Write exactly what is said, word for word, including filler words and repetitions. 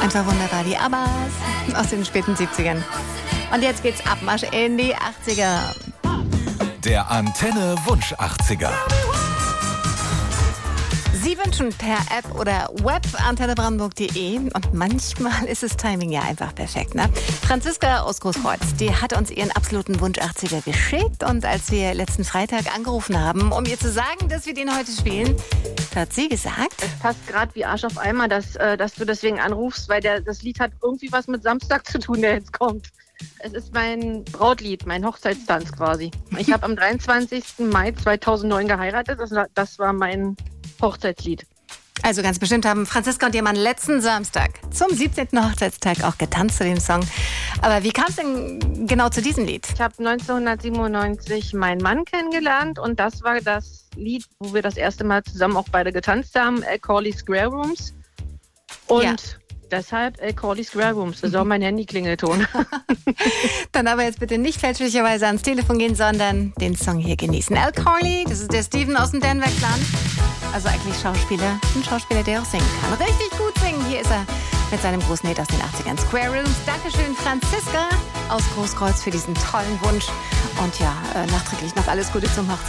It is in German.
Einfach wunderbar, die Abbas aus den späten siebzigern. Und jetzt geht's Abmarsch in die achtziger. Der Antenne Wunsch achtziger. Sie wünschen per App oder Web antenne brandenburg punkt de und manchmal ist das Timing ja einfach perfekt, ne? Franziska aus Großkreuz, die hat uns ihren absoluten Wunsch achtziger geschickt und als wir letzten Freitag angerufen haben, um ihr zu sagen, dass wir den heute spielen, hat sie gesagt: Es passt gerade wie Arsch auf Eimer, dass, äh, dass du deswegen anrufst, weil der, das Lied hat irgendwie was mit Samstag zu tun, der jetzt kommt. Es ist mein Brautlied, mein Hochzeitstanz quasi. Ich habe am dreiundzwanzigsten Mai zweitausendneun geheiratet, das, das war mein Hochzeitslied. Also ganz bestimmt haben Franziska und ihr Mann letzten Samstag zum siebzehnten Hochzeitstag auch getanzt zu dem Song. Aber wie kam es denn genau zu diesem Lied? Ich habe neunzehnhundertsiebenundneunzig meinen Mann kennengelernt und das war das Lied, wo wir das erste Mal zusammen auch beide getanzt haben, Al Corley Square Rooms. Und ja. Deshalb Al Corley Square Rooms, das ist auch mein Handy-Klingelton. Dann aber jetzt bitte nicht fälschlicherweise ans Telefon gehen, sondern den Song hier genießen. Al Corley, das ist der Steven aus dem Denver Clan. Also eigentlich Schauspieler, ein Schauspieler, der auch singen kann. Richtig gut singen. Hier ist er mit seinem großen Hit aus den achtzigern, Square Rooms. Dankeschön, Franziska aus Großkreuz, für diesen tollen Wunsch. Und ja, äh, nachträglich noch alles Gute zum Hochzeitstag.